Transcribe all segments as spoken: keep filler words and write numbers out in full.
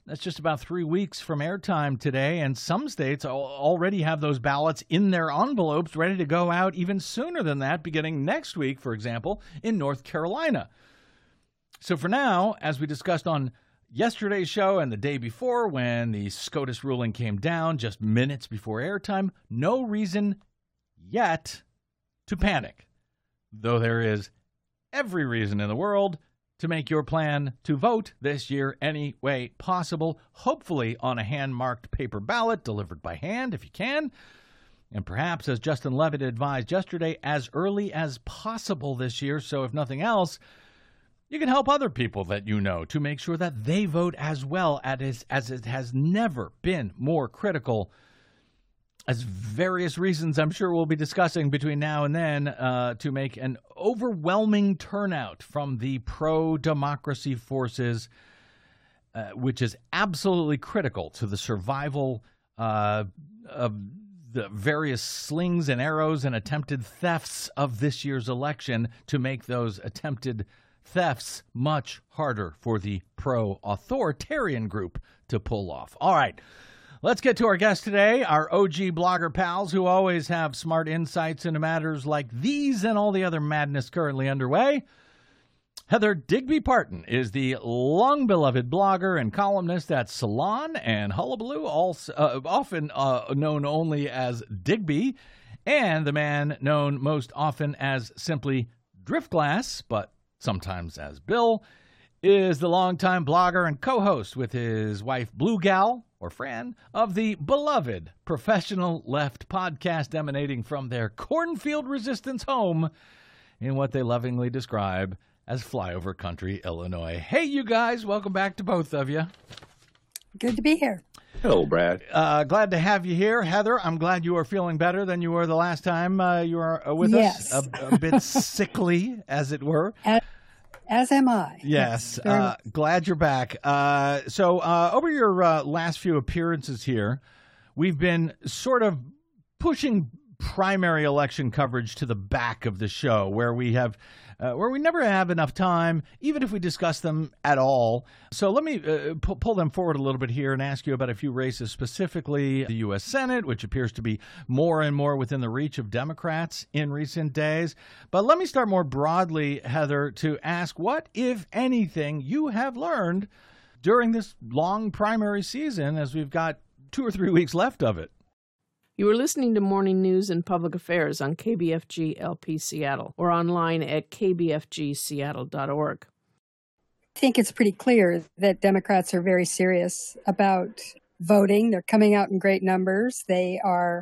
That's just about three weeks from airtime today, and some states already have those ballots in their envelopes ready to go out even sooner than that, beginning next week, for example, in North Carolina. So for now, as we discussed on yesterday's show and the day before when the SCOTUS ruling came down just minutes before airtime, no reason yet to panic, though there is every reason in the world to make your plan to vote this year any way possible, hopefully on a hand-marked paper ballot delivered by hand if you can, and perhaps, as Justin Levitt advised yesterday, as early as possible this year, so if nothing else, you can help other people that you know to make sure that they vote as well, as, as it has never been more critical, as various reasons I'm sure we'll be discussing between now and then, uh, to make an overwhelming turnout from the pro-democracy forces, uh, which is absolutely critical to the survival uh, of the various slings and arrows and attempted thefts of this year's election, to make those attempted thefts much harder for the pro-authoritarian group to pull off. All right. Let's get to our guest today, our O G blogger pals who always have smart insights into matters like these and all the other madness currently underway. Heather Digby Parton is the long-beloved blogger and columnist at Salon and Hullabaloo, also, uh, often uh, known only as Digby, and the man known most often as simply Driftglass, but sometimes as Bill, is the longtime blogger and co-host with his wife Blue Gal, or Fran, of the beloved Professional Left podcast emanating from their cornfield resistance home in what they lovingly describe as flyover country, Illinois. Hey, you guys, welcome back to both of you. Good to be here. Hello, Brad. Uh, glad to have you here. Heather, I'm glad you are feeling better than you were the last time uh, you were with yes. us. A, a bit sickly, as it were. As, as am I. Yes. Uh, glad you're back. Uh, so uh, over your uh, last few appearances here, we've been sort of pushing primary election coverage to the back of the show, where we have uh, where we never have enough time, even if we discuss them at all. So let me uh, pu- pull them forward a little bit here and ask you about a few races, specifically the U S Senate, which appears to be more and more within the reach of Democrats in recent days. But let me start more broadly, Heather, to ask what, if anything, you have learned during this long primary season, as we've got two or three weeks left of it. You are listening to Morning News and Public Affairs on K B F G L P Seattle or online at k b f g seattle dot org. I think it's pretty clear that Democrats are very serious about voting. They're coming out in great numbers. They are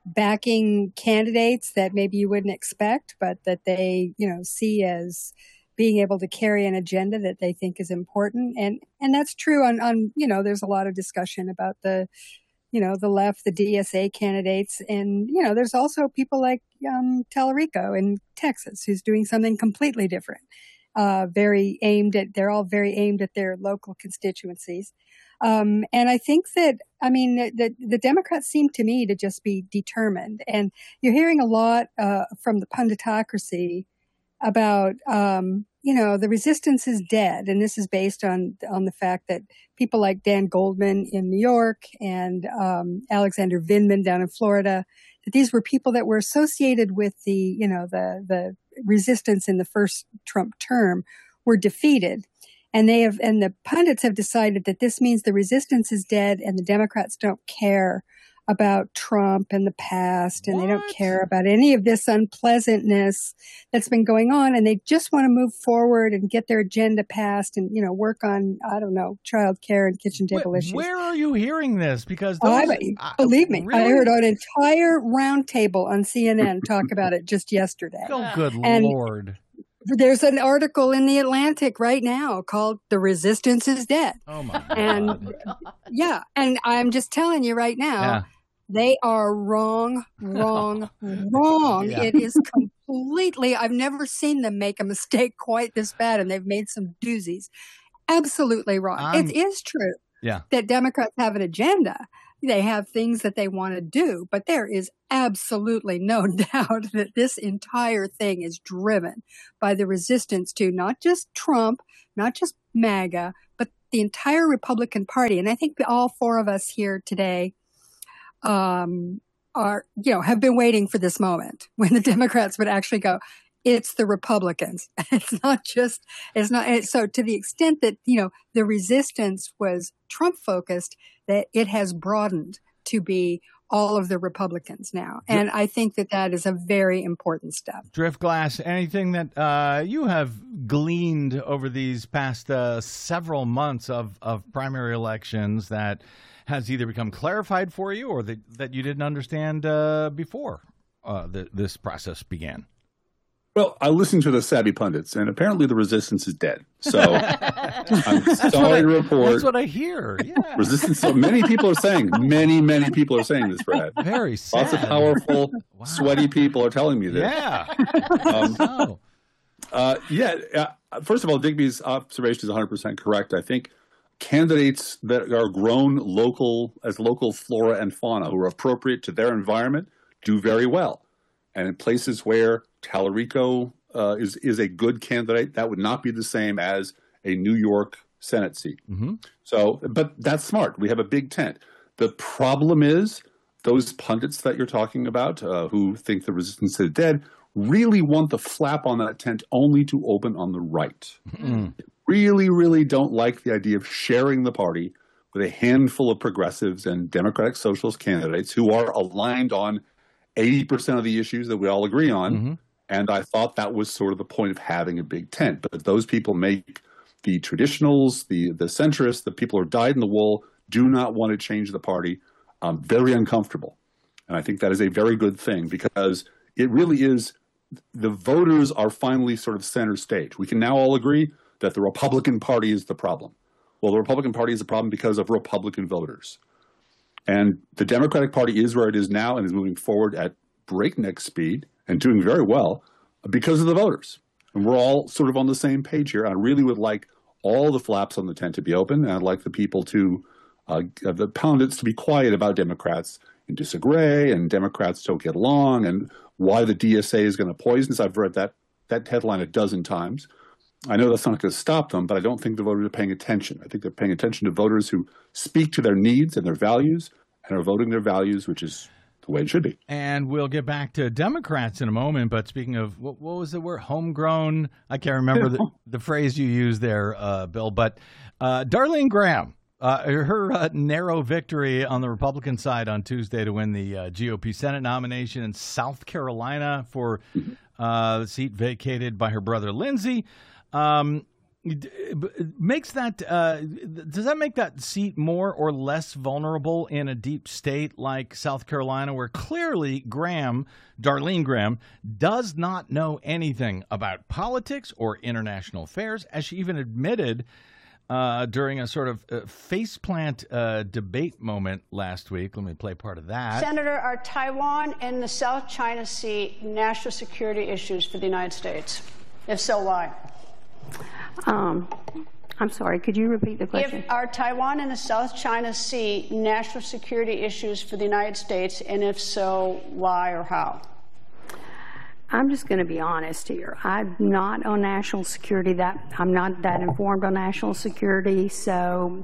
backing candidates that maybe you wouldn't expect, but that they, you know, see as being able to carry an agenda that they think is important. And and that's true on, on you know, there's a lot of discussion about the you know, the left, the D S A candidates. And, you know, there's also people like um, Tallarico in Texas, who's doing something completely different, uh, very aimed at, they're all very aimed at their local constituencies. Um, and I think that, I mean, the, the Democrats seem to me to just be determined. And you're hearing a lot uh, from the punditocracy about, um, you know, the resistance is dead. And this is based on on the fact that people like Dan Goldman in New York and um, Alexander Vindman down in Florida, that these were people that were associated with the, you know, the the resistance in the first Trump term were defeated. And they have, and the pundits have decided that this means the resistance is dead and the Democrats don't care about Trump and the past, and what? They don't care about any of this unpleasantness that's been going on, and they just want to move forward and get their agenda passed and, you know, work on, I don't know, child care and kitchen table Where, issues. Where are you hearing this? Because those, those, I, I, believe me, really? I heard an entire roundtable on C N N talk about it just yesterday. Oh, good and Lord. There's an article in the Atlantic right now called "The Resistance is Dead." Oh my God. And yeah, and I'm just telling you right now, yeah. They are wrong, wrong, wrong. Yeah. It is completely, I've never seen them make a mistake quite this bad, and they've made some doozies. Absolutely wrong. Um, it is true yeah. that Democrats have an agenda. They have things that they want to do, but there is absolutely no doubt that this entire thing is driven by the resistance to not just Trump, not just MAGA, but the entire Republican Party, and I think all four of us here today um, are, you know, have been waiting for this moment when the Democrats would actually go, it's the Republicans. It's not just, it's not. And so to the extent that, you know, the resistance was Trump focused, that it has broadened to be all of the Republicans now. And I think that that is a very important step. Driftglass, anything that uh, you have gleaned over these past uh, several months of, of primary elections that has either become clarified for you or that, that you didn't understand uh, before uh, the, this process began? Well, I listened to the savvy pundits, and apparently the resistance is dead. So I'm sorry I, to report. That's what I hear. Yeah. Resistance. So many people are saying, many, many people are saying this, Brad. Very sad. Lots of powerful, wow. sweaty people are telling me this. Yeah. Um, so. uh, yeah. Uh, first of all, Digby's observation is one hundred percent correct. I think candidates that are grown local as local flora and fauna who are appropriate to their environment do very well. And in places where Tallarico uh, is is a good candidate, that would not be the same as a New York Senate seat. Mm-hmm. So, but that's smart. We have a big tent. The problem is those pundits that you're talking about uh, who think the resistance is dead really want the flap on that tent only to open on the right. Mm-hmm. Really, really don't like the idea of sharing the party with a handful of progressives and Democratic Socialist candidates who are aligned on eighty percent of the issues that we all agree on. Mm-hmm. And I thought that was sort of the point of having a big tent. But those people make the traditionals, the the centrists, the people who are dyed in the wool, do not want to change the party, um, very uncomfortable. And I think that is a very good thing because it really is, the voters are finally sort of center stage. We can now all agree that the Republican Party is the problem. Well, the Republican Party is the problem because of Republican voters. And the Democratic Party is where it is now and is moving forward at breakneck speed and doing very well because of the voters. And we're all sort of on the same page here. I really would like all the flaps on the tent to be open. And I'd like the people to, uh, the pundits to be quiet about Democrats and disagree and Democrats don't get along and why the D S A is going to poison us. I've read that, that headline a dozen times. I know that's not going to stop them, but I don't think the voters are paying attention. I think they're paying attention to voters who speak to their needs and their values and are voting their values, which is the way it should be. And we'll get back to Democrats in a moment. But speaking of, what, what was the word? Homegrown? I can't remember the, the phrase you used there, uh, Bill. But uh, Darlene Graham, uh, her uh, narrow victory on the Republican side on Tuesday to win the uh, G O P Senate nomination in South Carolina for uh, the seat vacated by her brother Lindsey. Um, makes that uh, does that make that seat more or less vulnerable in a deep state like South Carolina, where clearly Graham, Darlene Graham, does not know anything about politics or international affairs, as she even admitted uh, during a sort of uh, faceplant uh, debate moment last week? Let me play part of that. Senator, are Taiwan and the South China Sea national security issues for the United States? If so, why? Um, I'm sorry, could you repeat the question? If, are Taiwan and the South China Sea national security issues for the United States, and if so, why or how? I'm just going to be honest here. I'm not on national security. That I'm not that informed on national security, so...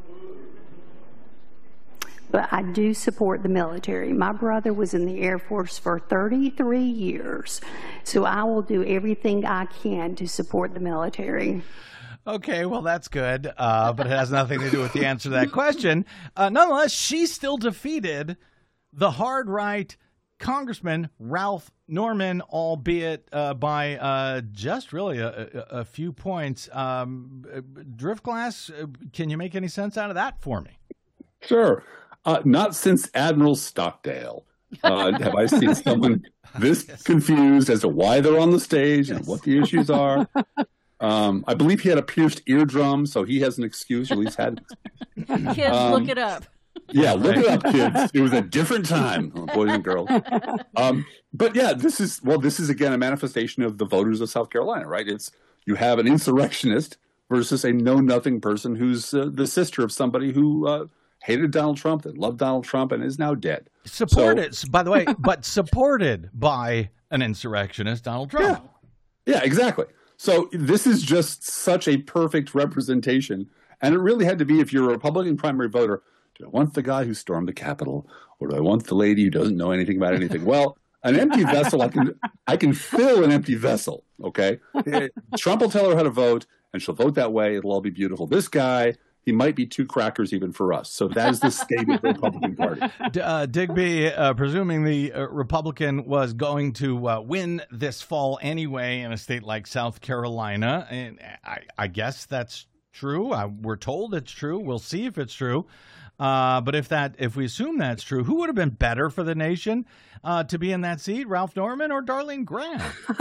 But I do support the military. My brother was in the Air Force for thirty-three years, so I will do everything I can to support the military. Okay, well, that's good, uh, but it has nothing to do with the answer to that question. Uh, nonetheless, she still defeated the hard-right Congressman Ralph Norman, albeit uh, by uh, just really a, a, a few points. Um, Driftglass, can you make any sense out of that for me? Sure. Uh, not since Admiral Stockdale uh, have I seen someone this yes. confused as to why they're on the stage yes. and what the issues are. Um, I believe he had a pierced eardrum, so he has an excuse, or at least had an excuse. Kids, um, look it up. Yeah, look it up, kids. It was a different time, boys and girls. Um, but yeah, this is, well, this is, again, a manifestation of the voters of South Carolina, right? It's, you have an insurrectionist versus a know-nothing person who's uh, the sister of somebody who uh, hated Donald Trump, that loved Donald Trump, and is now dead. Supported, so, by the way, but supported by an insurrectionist, Donald Trump. Yeah, yeah, exactly. So this is just such a perfect representation And it really had to be, if you're a Republican primary voter, do I want the guy who stormed the Capitol, or do I want the lady who doesn't know anything about anything? Well, an empty vessel, I can I can fill an empty vessel, okay? Trump will tell her how to vote, and she'll vote that way. It'll all be beautiful. This guy, he might be two crackers even for us. So that is the state of the Republican Party. Uh, Digby, uh, presuming the uh, Republican was going to uh, win this fall anyway in a state like South Carolina, and I, I guess that's true. I, we're told it's true. We'll see if it's true. Uh, but if that, if we assume that's true, who would have been better for the nation uh, to be in that seat, Ralph Norman or Darlene Graham?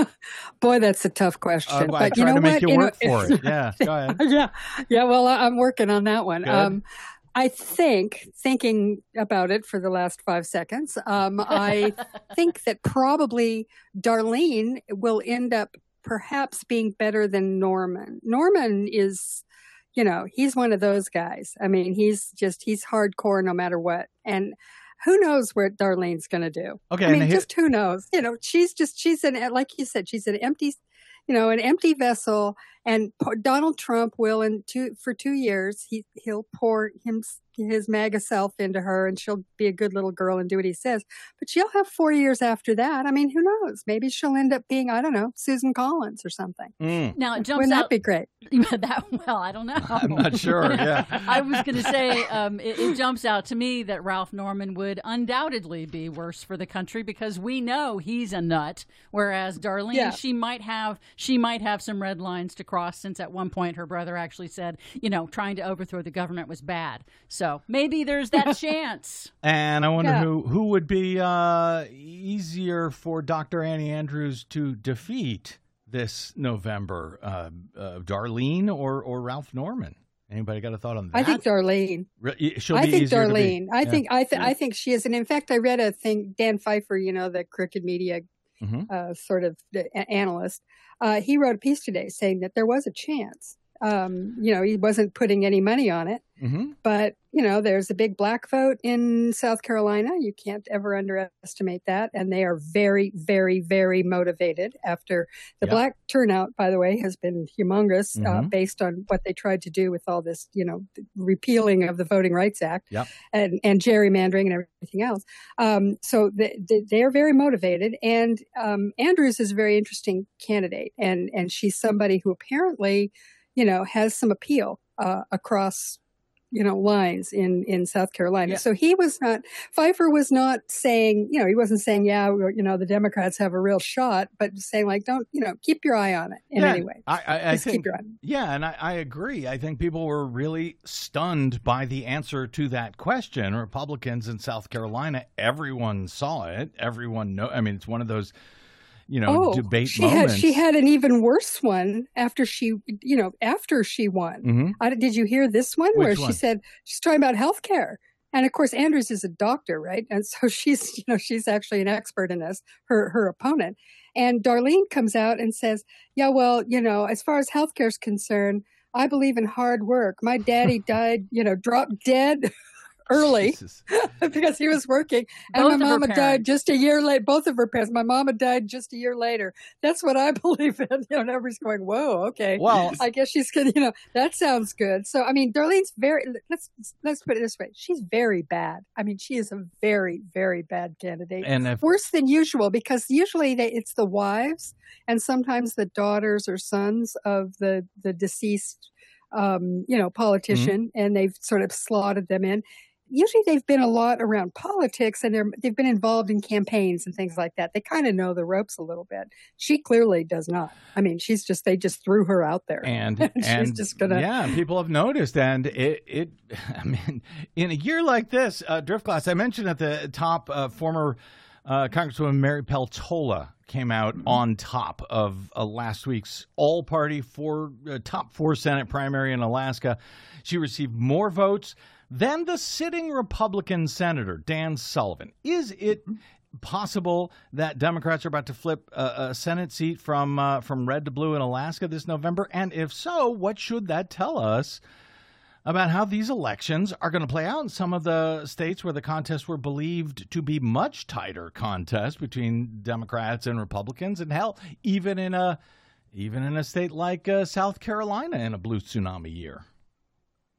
Boy, that's a tough question. Uh, but I you tried know to make what? you You work know, for it. Yeah, go ahead. yeah, yeah. Well, I- I'm working on that one. Good. Um, I think, thinking about it for the last five seconds, um, I think that probably Darlene will end up perhaps being better than Norman. Norman is, you know, he's one of those guys. I mean, he's just, he's hardcore no matter what. And who knows what Darlene's going to do? Okay. I mean, and here- just who knows? You know, she's just, she's an, like you said, she's an empty, you know, an empty vessel. And Donald Trump will, in two, for two years, he, he'll pour him, his MAGA self into her, and she'll be a good little girl and do what he says. But she'll have four years after that. I mean, who knows? Maybe she'll end up being, I don't know, Susan Collins or something. Mm. Now it jumps Wouldn't that out. be great? that, well, I don't know. I'm not sure. Yeah. I was going to say um, it, it jumps out to me that Ralph Norman would undoubtedly be worse for the country because we know he's a nut, whereas Darlene, Yeah. she might have she might have some red lines to cross. Since at one point her brother actually said, you know, trying to overthrow the government was bad. So maybe there's that chance. And I wonder Yeah. who, who would be uh, easier for Doctor Annie Andrews to defeat this November, uh, uh, Darlene or, or Ralph Norman? Anybody got a thought on that? I think Darlene. Re- She'll I be think easier to beat. Darlene. I Yeah. think I th- I think she is. And in fact, I read a thing. Dan Pfeiffer, you know, the crooked media Mhm. uh, sort of uh, analyst. Uh, he wrote a piece today saying that there was a chance. Um, you know, he wasn't putting any money on it, Mm-hmm. but you know, there's a big black vote in South Carolina. You can't ever underestimate that, and they are very, very, very motivated. After the Yeah. black turnout, by the way, has been humongous, uh, Mhm. based on what they tried to do with all this, you know, repealing of the Voting Rights Act Yep. and, and gerrymandering and everything else. Um, so they, they are very motivated, and um, Andrews is a very interesting candidate, and and she's somebody who apparently, you know, has some appeal uh, across, you know, lines in, in South Carolina. Yeah. So he was not, Pfeiffer was not saying, you know, he wasn't saying, yeah, you know, the Democrats have a real shot, but saying like, don't, you know, keep your eye on it in Yeah, any way. I, I, I Just think, keep your eye on it. yeah, and I, I agree. I think people were really stunned by the answer to that question. Republicans in South Carolina, everyone saw it. Everyone know. I mean, it's one of those, you know, Oh, debate she moments. had, she had an even worse one after she, you know, after she won. Mhm. I, did you hear this one Which where one? she said she's talking about health care? And of course, Andrews is a doctor, right? And so she's, you know, she's actually an expert in this, her, her opponent. And Darlene comes out and says, yeah, well, you know, as far as healthcare is concerned, I believe in hard work. My daddy died, you know, dropped dead early Jesus. because he was working. And Both my of her mama died parents. just a year late. Both of her parents. My mama died just a year later. That's what I believe in. You know, and everybody's going, whoa, okay. Well, I guess she's gonna, you know, that sounds good. So, I mean, Darlene's very, let's, let's put it this way. She's very bad. I mean, she is a very, very bad candidate. and if Worse than usual, because usually they, it's the wives and sometimes the daughters or sons of the, the deceased, um, you know, politician, Mm-hmm. and they've sort of slotted them in. Usually they've been a lot around politics, and they're, they've been involved in campaigns and things like that. They kind of know the ropes a little bit. She clearly does not. I mean, she's just, they just threw her out there. and She's and just gonna- yeah, people have noticed, and it it I mean, in a year like this, uh, Drift Glass, I mentioned at the top, uh, former uh, Congresswoman Mary Peltola came out on top of uh, last week's all-party four uh, top four Senate primary in Alaska. She received more votes than the sitting Republican senator, Dan Sullivan. Is it possible that Democrats are about to flip a, a Senate seat from uh, from red to blue in Alaska this November? And if so, what should that tell us about how these elections are going to play out in some of the states where the contests were believed to be much tighter contests between Democrats and Republicans, and hell, even in a even in a state like uh, South Carolina in a blue tsunami year?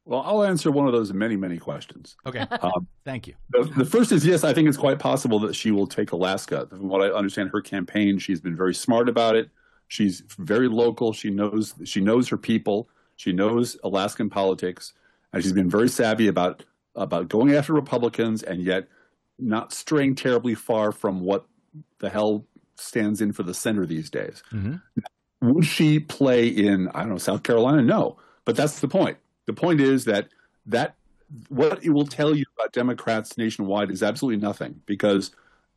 Well, I'll answer one of those many, many questions. Okay. Um, Thank you. The, the first is, yes, I think it's quite possible that she will take Alaska. From what I understand, her campaign, she's been very smart about it. She's very local. She knows she knows her people. She knows Alaskan politics, and she's been very savvy about about going after Republicans and yet not straying terribly far from what the hell stands in for the center these days. Mm-hmm. Would she play in, I don't know, South Carolina? No, but that's the point. The point is that that what it will tell you about Democrats nationwide is absolutely nothing, because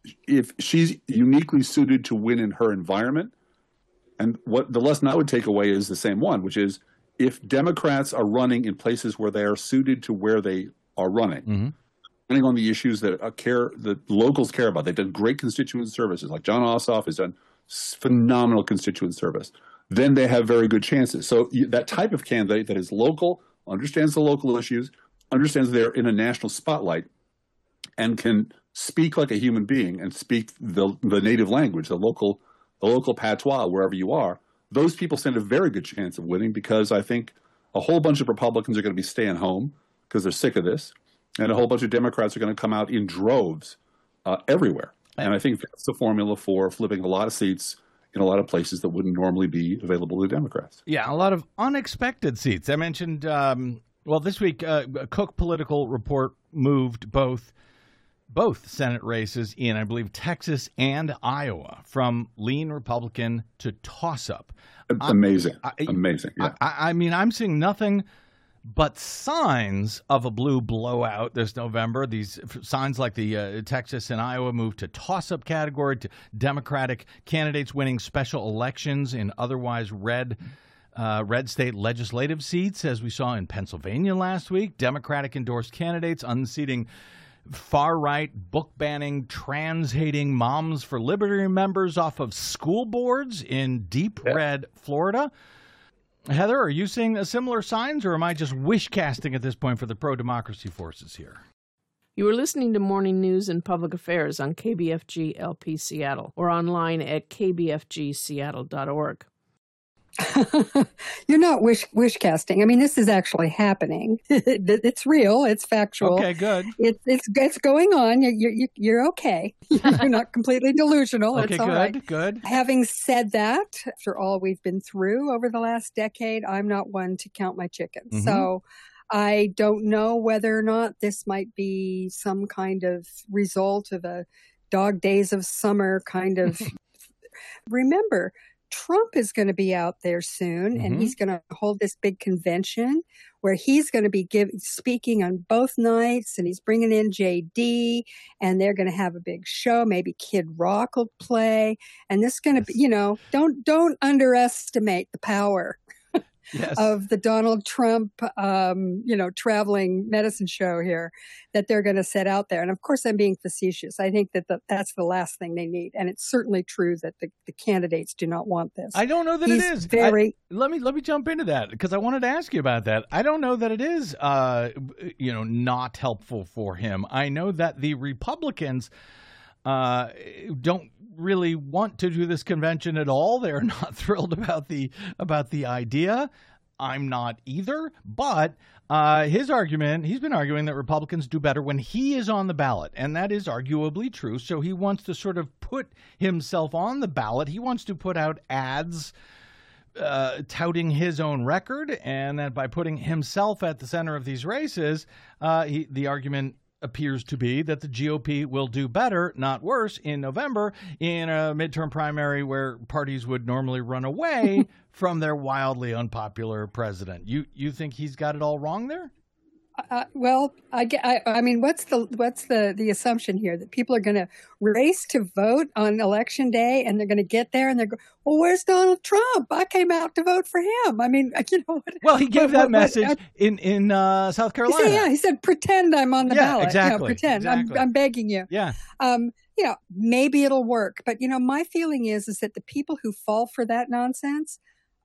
if she's uniquely suited to win in her environment, and what the lesson I would take away is the same one, which is if Democrats are running in places where they are suited to where they are running, mm-hmm. depending on the issues that uh, care, the locals care about, they've done great constituent services. Like John Ossoff has done phenomenal constituent service. Then they have very good chances. So that type of candidate that is local, understands the local issues, understands they're in a national spotlight, and can speak like a human being and speak the the native language, the local the local patois wherever you are, those people stand a very good chance of winning, because I think a whole bunch of Republicans are going to be staying home because they're sick of this, and a whole bunch of Democrats are going to come out in droves uh, everywhere. And I think that's the formula for flipping a lot of seats in a lot of places that wouldn't normally be available to Democrats. Yeah, a lot of unexpected seats. I mentioned, um, well, this week, uh, Cook Political Report moved both both Senate races in, I believe, Texas and Iowa from lean Republican to toss-up. Amazing. I, Amazing. Yeah. I, I mean, I'm seeing nothing but signs of a blue blowout this November. These signs like the uh, Texas and Iowa move to toss-up category, to Democratic candidates winning special elections in otherwise red uh, red state legislative seats, as we saw in Pennsylvania last week. Democratic-endorsed candidates unseating far-right, book-banning, trans-hating Moms for Liberty members off of school boards in deep yeah. red Florida. Heather, are you seeing similar signs, or am I just wish casting at this point for the pro-democracy forces here? You are listening to Morning News and Public Affairs on K B F G L P Seattle or online at k b f g seattle dot org. You're not wish wish casting. I mean, this is actually happening. It's real. It's factual. Okay, good. It's it's it's going on. You're you're, you're okay. You're not completely delusional. Okay, it's all good, right. good. Having said that, after all we've been through over the last decade, I'm not one to count my chickens. Mm-hmm. So I don't know whether or not this might be some kind of result of a dog days of summer kind of. Remember, Trump is going to be out there soon, mm-hmm. and he's going to hold this big convention where he's going to be give, speaking on both nights, and he's bringing in J D, and they're going to have a big show. Maybe Kid Rock will play, and this is going to be, you know, don't don't underestimate the power yes. of the Donald Trump, um, you know, traveling medicine show here that they're going to set out there. And of course, I'm being facetious. I think that the, that's the last thing they need. And it's certainly true that the, the candidates do not want this. I don't know that He's it is. Very. I, let me let me jump into that, because I wanted to ask you about that. I don't know that it is, uh, you know, not helpful for him. I know that the Republicans uh, don't really want to do this convention at all. They're not thrilled about the about the idea. I'm not either, but uh, his argument, he's been arguing that Republicans do better when he is on the ballot, and that is arguably true. So he wants to sort of put himself on the ballot. He wants to put out ads uh, touting his own record, and that by putting himself at the center of these races, uh, he, the argument appears to be that the G O P will do better, not worse, in November in a midterm primary where parties would normally run away from their wildly unpopular president. You you think he's got it all wrong there? Uh, well, I, I, I mean, what's the what's the, the assumption here? That people are going to race to vote on election day, and they're going to get there, and they're going, well, where's Donald Trump? I came out to vote for him. I mean, you know. What, well, he gave what, that what, message what, in in uh, South Carolina. He said, yeah, he said, pretend I'm on the yeah, ballot. Exactly. You know, pretend. Exactly. I'm, I'm begging you. Yeah. Um, you know, maybe it'll work, but you know, my feeling is is that the people who fall for that nonsense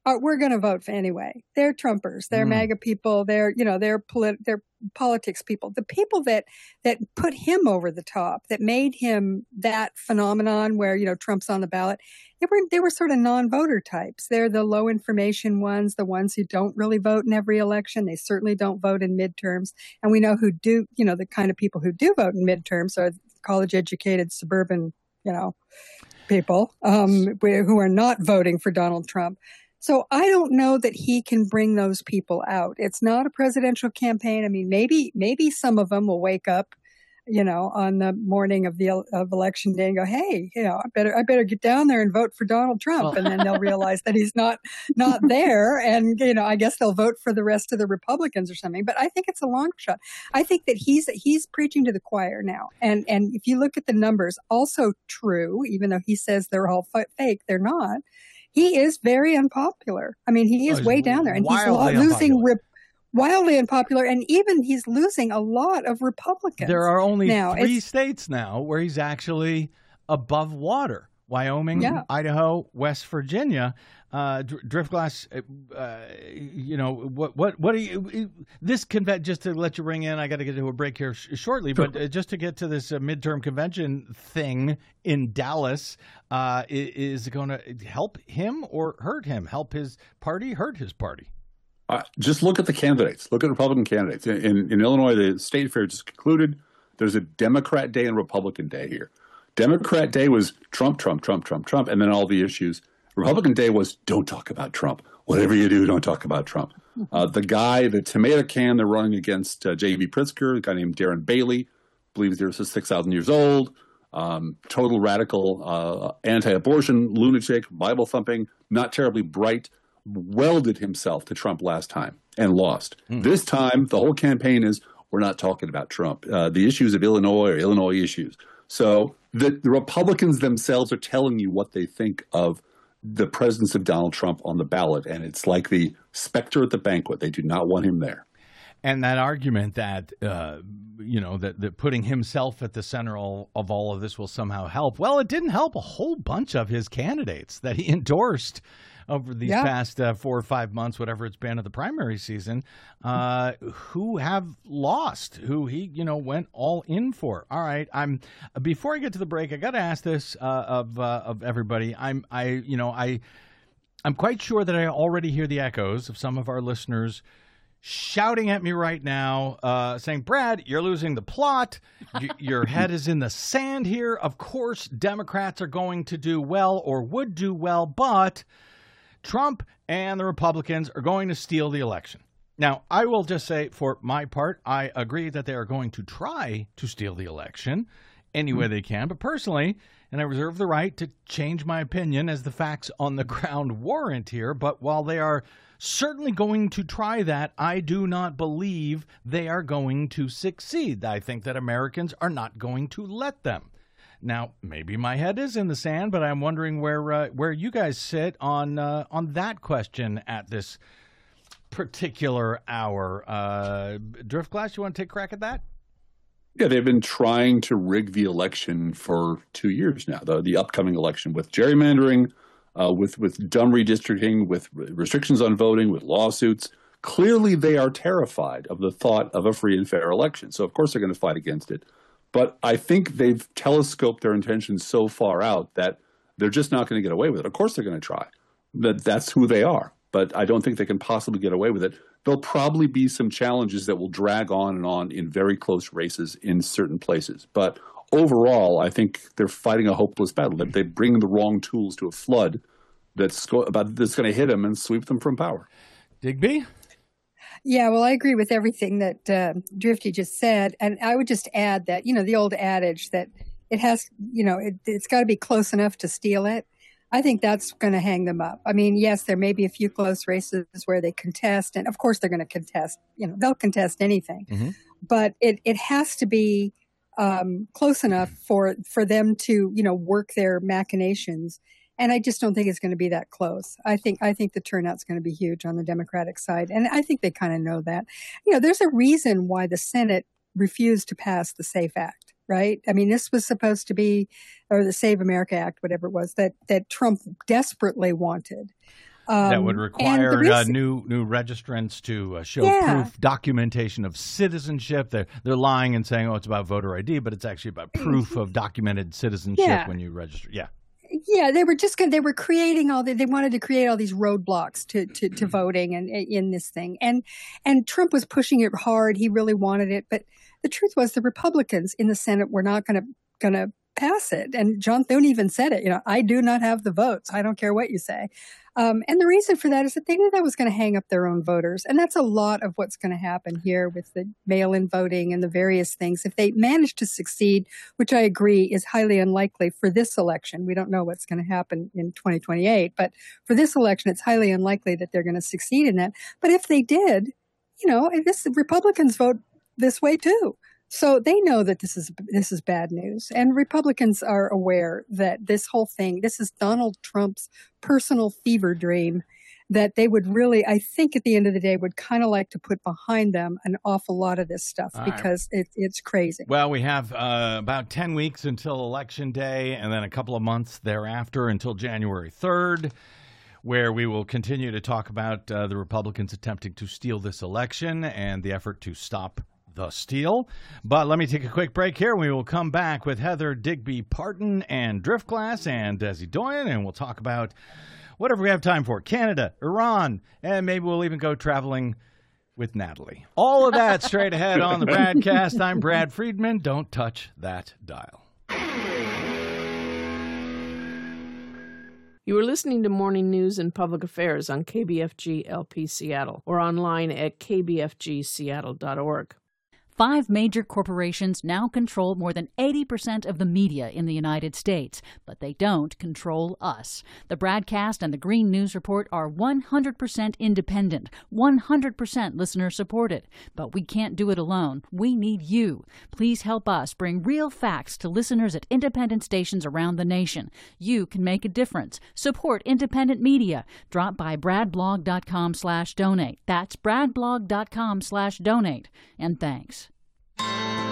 uh, we're going to vote for anyway. They're Trumpers. They're Mm. MAGA people. They're, you know, they're polit- they're politics people. The people that that put him over the top, that made him that phenomenon where, you know, Trump's on the ballot, they were they were sort of non-voter types. They're the low information ones, the ones who don't really vote in every election. They certainly don't vote in midterms. And we know who do, you know, the kind of people who do vote in midterms are college educated suburban, you know, people um, who are not voting for Donald Trump. So I don't know that he can bring those people out. It's not a presidential campaign. I mean, maybe maybe some of them will wake up, you know, on the morning of the of election day and go, "Hey, you know, I better I better get down there and vote for Donald Trump." Well, and then they'll realize that he's not not there, and you know, I guess they'll vote for the rest of the Republicans or something. But I think it's a long shot. I think that he's he's preaching to the choir now, and and if you look at the numbers, also true, even though he says they're all f- fake, they're not. He is very unpopular. I mean, he is Oh, way he's down there, and he's wildly lo- losing unpopular. rep- wildly unpopular, and even he's losing a lot of Republicans. There are only now. three It's, states now where he's actually above water: Wyoming, Yeah. Idaho, West Virginia. Uh, Dr- Driftglass, uh, uh, you know what? What? What do you? This convent. Just to let you ring in, I got to get to a break here sh- shortly. But uh, just to get to this uh, midterm convention thing in Dallas, uh, i- is it going to help him or hurt him? Help his party? Hurt his party? Uh, just look at the candidates. Look at Republican candidates. In, in, in Illinois, the state fair just concluded. There's a Democrat day and Republican day here. Democrat day was Trump, Trump, Trump, Trump, Trump, and then all the issues. Republican day was don't talk about Trump. Whatever you do, don't talk about Trump. Uh, the guy, the tomato can, they're running against uh, J B. Pritzker, a guy named Darren Bailey, believes he was six thousand years old, um, total radical, uh, anti-abortion, lunatic, Bible-thumping, not terribly bright, welded himself to Trump last time and lost. Mm. This time, the whole campaign is we're not talking about Trump. Uh, the issues of Illinois are Illinois issues. So the, the Republicans themselves are telling you what they think of the presence of Donald Trump on the ballot, and it's like the specter at the banquet. They do not want him there. And that argument that, uh, you know, that, that putting himself at the center of, of all of this will somehow help. Well, it didn't help a whole bunch of his candidates that he endorsed over these Yeah. past uh, four or five months, whatever it's been of the primary season, uh, who have lost, who he, you know, went all in for. All right. I'm before I get to the break, I got to ask this uh, of uh, of everybody. I'm I, you know, I I'm quite sure that I already hear the echoes of some of our listeners shouting at me right now, uh, saying, Brad, you're losing the plot. Y- your head is in the sand here. Of course, Democrats are going to do well or would do well, but Trump and the Republicans are going to steal the election. Now, I will just say for my part, I agree that they are going to try to steal the election any way they can. But personally, and I reserve the right to change my opinion as the facts on the ground warrant here, but while they are certainly going to try that, I do not believe they are going to succeed. I think that Americans are not going to let them. Now, maybe my head is in the sand, but I'm wondering where uh, where you guys sit on uh, on that question at this particular hour. Uh, Driftglass, you want to take a crack at that? Yeah, they've been trying to rig the election for two years now, the, the upcoming election, with gerrymandering, uh, with, with dumb redistricting, with restrictions on voting, with lawsuits. Clearly, they are terrified of the thought of a free and fair election. So, of course, they're going to fight against it. But I think they've telescoped their intentions so far out that they're just not going to get away with it. Of course they're going to try. That that's who they are. But I don't think they can possibly get away with it. There'll probably be some challenges that will drag on and on in very close races in certain places. But overall, I think they're fighting a hopeless battle. They bring the wrong tools to a flood that's, go- about, that's going to hit them and sweep them from power. Digby? Yeah, well, I agree with everything that uh, Drifty just said. And I would just add that, you know, the old adage that it has, you know, it, it's got to be close enough to steal it. I think that's going to hang them up. I mean, yes, there may be a few close races where they contest. And of course, they're going to contest, you know, they'll contest anything. Mm-hmm. But it, it has to be um, close enough for, for them to, you know, work their machinations. And I just don't think it's going to be that close. I think I think the turnout's going to be huge on the Democratic side. And I think they kind of know that. You know, there's a reason why the Senate refused to pass the SAFE Act, right? I mean, this was supposed to be, or the Save America Act, whatever it was, that, that Trump desperately wanted. Um, that would require reason, uh, new new registrants to uh, show yeah. proof, documentation of citizenship. They're, they're lying and saying, oh, it's about voter I D, but it's actually about proof of documented citizenship yeah. when you register. Yeah. Yeah, they were just gonna, they were creating all the, they wanted to create all these roadblocks to, to, to voting and in this thing. And and Trump was pushing it hard. He really wanted it. But the truth was the Republicans in the Senate were not going to going to pass it. And John Thune even said it, you know, I do not have the votes. I don't care what you say. Um, and the reason for that is that they knew that was going to hang up their own voters. And that's a lot of what's going to happen here with the mail-in voting and the various things. If they manage to succeed, which I agree is highly unlikely for this election, we don't know what's going to happen in twenty twenty-eight, but for this election, it's highly unlikely that they're going to succeed in that. But if they did, you know, this, Republicans vote this way too. So they know that this is this is bad news. And Republicans are aware that this whole thing, this is Donald Trump's personal fever dream, that they would really, I think at the end of the day, would kind of like to put behind them an awful lot of this stuff All because right. it, it's crazy. Well, we have uh, about ten weeks until Election Day and then a couple of months thereafter until January third, where we will continue to talk about uh, the Republicans attempting to steal this election and the effort to stop the steal. But let me take a quick break here. We will come back with Heather Digby Parton and Driftglass and Desi Doyen, and we'll talk about whatever we have time for. Canada, Iran, and maybe we'll even go traveling with Natalie. All of that straight ahead on the Bradcast. I'm Brad Friedman. Don't touch that dial. You are listening to Morning News and Public Affairs on K B F G L P Seattle or online at k b f g seattle dot org. Five major corporations now control more than eighty percent of the media in the United States, but they don't control us. The Bradcast and the Green News Report are one hundred percent independent, one hundred percent listener-supported. But we can't do it alone. We need you. Please help us bring real facts to listeners at independent stations around the nation. You can make a difference. Support independent media. Drop by bradblog.com slash donate. That's bradblog.com slash donate. And thanks.